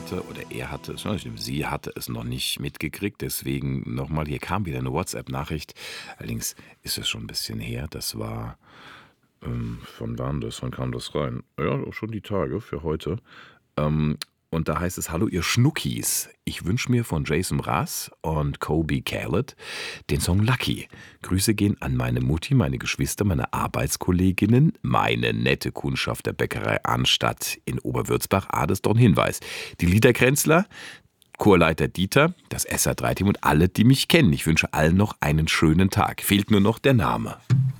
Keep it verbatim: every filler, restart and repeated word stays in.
hatte, oder er hatte es, sie hatte es noch nicht mitgekriegt. Deswegen nochmal, hier kam wieder eine WhatsApp-Nachricht. Allerdings ist es schon ein bisschen her. Das war, ähm, von wann das? Wann kam das rein? Ja, auch schon die Tage für heute. Ähm, und da heißt es: Hallo, ihr Schnuckis. Ich wünsche mir von Jason Mraz und Kobe Khaled den Song Lucky. Grüße gehen an meine Mutti, meine Geschwister, meine Arbeitskolleginnen, meine nette Kundschaft der Bäckerei Anstatt in Oberwürzbach. Ah, das ist doch ein Hinweis. Die Liederkränzler, Chorleiter Dieter, das S R drei Team und alle, die mich kennen. Ich wünsche allen noch einen schönen Tag. Fehlt nur noch der Name.